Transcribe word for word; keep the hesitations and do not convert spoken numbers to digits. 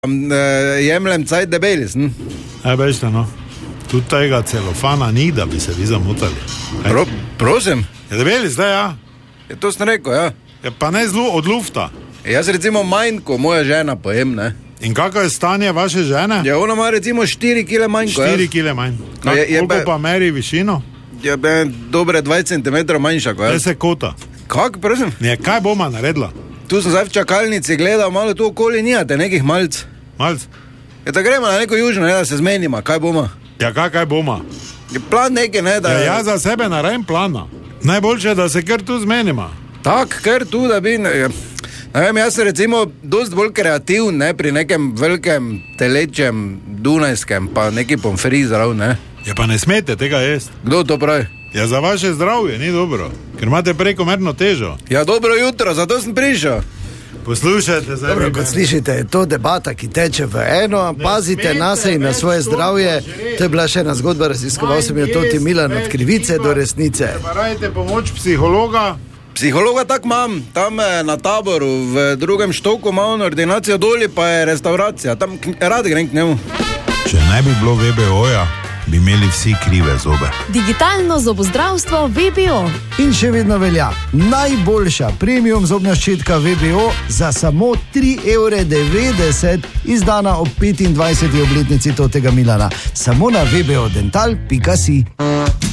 jemljem cajt debelis. Hm? Aj, bežte, no. Tudi tega celofana ni, da bi se vi zamutali. Pro, prosim? Je debelis, da ja? Je to sem rekel, ja. Je pa ne zlu, od lufta. Jaz recimo manj, ko moja žena pojem, ne. In kako je stanje vaše žene? Ja, ona ima recimo štiri kile manj, ko jaz. štiri kile manj. Kak, je, je koliko be, pa meri višino? Je be dobre dvajset centimetrov manjša, ko jaz. Te se kota. Kak, prosim? Ne, kaj boma naredila? Tu sem zdaj v čakalnici gledal, malo tu okoli nijate, nekih malc. Malc? Je da gremo na neko južno, ne, da se zmenima, kaj boma? Ja, kaj, kaj boma? Je plan nekaj, ne, da... Ja, jaz za sebe naredim plana. Najboljše je, da se kar tu zmenima. Tak, kar tu, da bi... Ne, ne vem, jaz sem recimo dost bolj kreativn, ne, pri nekem velikem telečem dunajskem, pa neki pomfri zdrav, ne. Ja, pa ne smete tega jesti. Kdo to pravi? Ja, za vaše zdravje, ni dobro, ker imate prekomerno težo. Ja, dobro jutro, zato sem prišel. Poslušajte, zdaj. Dobro, kot slišite, je to debata, ki teče v eno, pazite na se in na svoje zdravje. To je bila še ena zgodba, raziskoval sem jo Toti Milan od krivice do resnice. Parajte pomoč psihologa. Psihologa tak imam, tam na Taboru, v drugem štoku imam ordinacijo, doli pa je restauracija, tam rad grem k njemu. Če ne bi bilo V B O-ja, bi imeli vsi krive zobe. Digitalno zobozdravstvo V B O. In še vedno velja najboljša premium zobna ščitka V B O za samo tri evre devetdeset, izdana ob petindvajseti obletnici Totega Milana. Samo na v b o dental pika si.